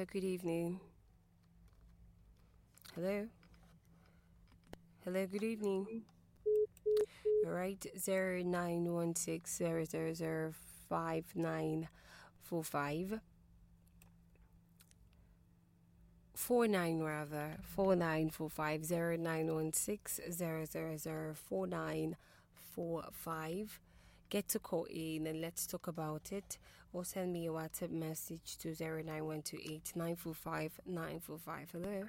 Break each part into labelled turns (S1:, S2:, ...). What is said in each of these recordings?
S1: Hello, good evening. Hello. Hello, good evening. All right, 0916 0005945 49 rather 4945 0916 0004945. Get to call in and let's talk about it, or send me a WhatsApp message to 09128 Hello.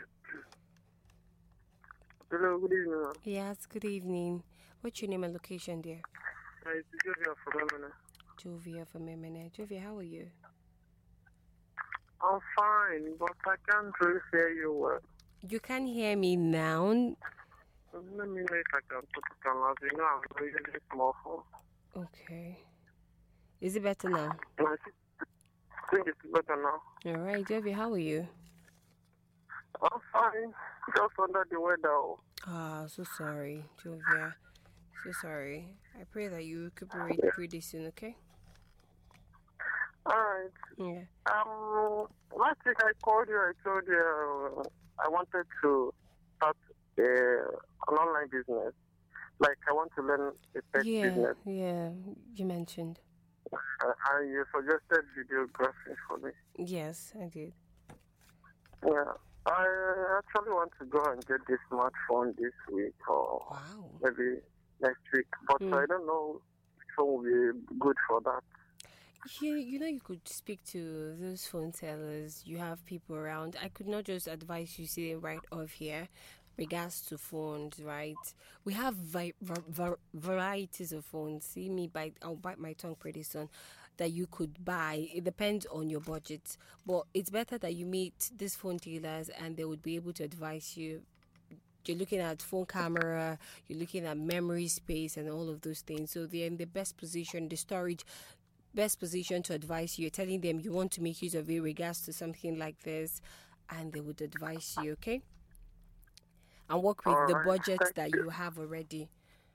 S2: Hello, good evening, ma'am.
S1: Yes, good evening. What's your name and location, dear?
S2: It's Jovia from
S1: Jovia from Emene. Jovia, how are you?
S2: I'm fine, but I can't really hear you well.
S1: You can hear me now.
S2: Let me know if I can put it on loud. You know, I'm really small phone.
S1: Okay. Is it better now?
S2: I think it's better now.
S1: All right, Jovia, how are you?
S2: I'm fine, just under the weather.
S1: Ah, so sorry, Jovia. So sorry. I pray that you recuperate pretty soon, okay?
S2: Alright.
S1: Yeah.
S2: Last week I called you, I told you I wanted to start an online business. Like, I want to learn a pet business.
S1: Yeah, you mentioned.
S2: And you suggested videography for me.
S1: Yes, I did.
S2: Yeah. I actually want to go and get this smartphone this week or maybe next week. But I don't know which one will be good for that.
S1: You know, you could speak to those phone sellers. You have people around. I could not just advise you sitting right off here regards to phones, right? We have varieties of phones. See me I'll bite my tongue pretty soon. That you could buy. It depends on your budget, but it's better that you meet these phone dealers and they would be able to advise you. You're looking at phone camera, you're looking at memory space and all of those things. So they're in the best position, the storage best position to advise you. You're telling them you want to make use of it regards to something like this, and they would advise you, okay? And work with the budget that you have already.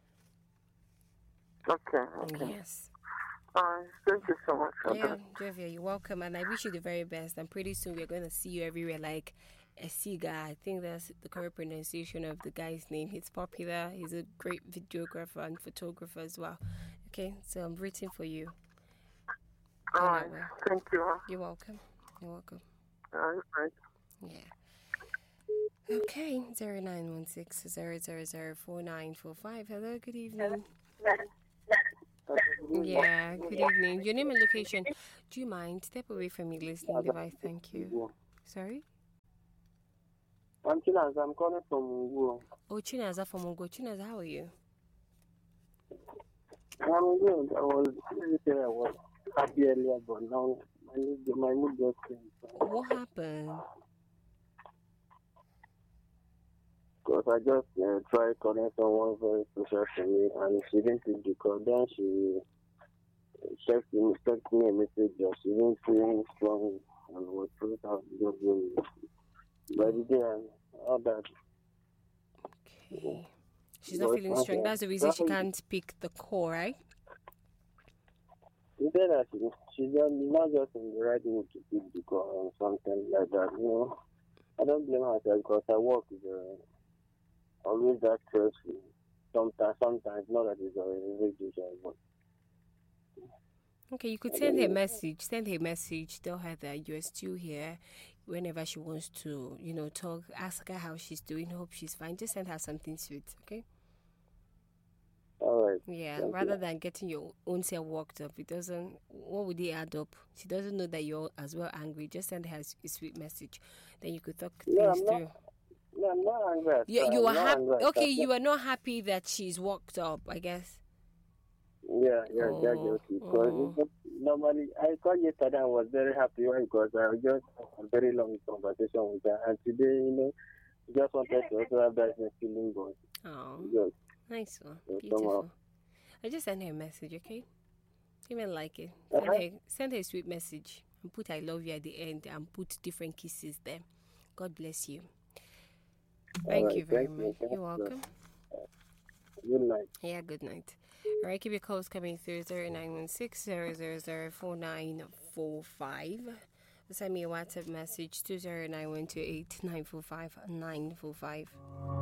S2: Okay.
S1: Yes.
S2: Thank you so much for that.
S1: Jovia, you're welcome, and I wish you the very best. And pretty soon we're going to see you everywhere like a Siga. I think that's the correct pronunciation of the guy's name. He's popular. He's a great videographer and photographer as well. Okay, so I'm rooting for you.
S2: All right. Thank you.
S1: You're welcome. You're welcome.
S2: All right.
S1: Yeah. Okay, 0916 Hello, good evening. Yeah, good evening. Your name and location. Do you mind? Step away from your listening device. Thank you. Sorry?
S2: I'm Chinaza. I'm calling from Unguo.
S1: Oh, Chinaza from Unguo. Chinaza, how are you?
S2: I'm good. I was happy earlier, but now my mood just changed.
S1: What happened?
S2: Because I just tried calling someone very special to me, and she didn't pick the call. Then she text me a message, or she didn't feel strong, and was supposed to have just been by the day and all that.
S1: Okay. She's not feeling strong. That's the reason she can't pick the call, right?
S2: She said that she's not just in the right mood to pick the call or something like that. You know, I don't blame myself because her work is always that stressful. Sometimes not that it's always but.
S1: Okay, you could send her a message. Send her a message. Tell her that you're still here. Whenever she wants to, talk, ask her how she's doing. Hope she's fine. Just send her something sweet, okay?
S2: All right.
S1: Yeah, rather than getting your own self worked up, what would it add up? She doesn't know that you're as well angry. Just send her a sweet message. Then you could talk things through.
S2: No, I'm not angry.
S1: You are happy. Okay, you are not happy that she's worked up, I guess.
S2: Yeah, because normally I called yesterday and was very happy because I just had a very long conversation with her, and today, just wanted to also have that feeling going.
S1: Oh, nice one, beautiful. I just sent her a message, okay? Even like it. Send her a sweet message and put "I love you" at the end and put different kisses there. God bless you. Thank you very much. You're welcome.
S2: Good night.
S1: Yeah, good night. All right, keep your calls coming through 0916 0004945. Send me a WhatsApp message 209128945 945.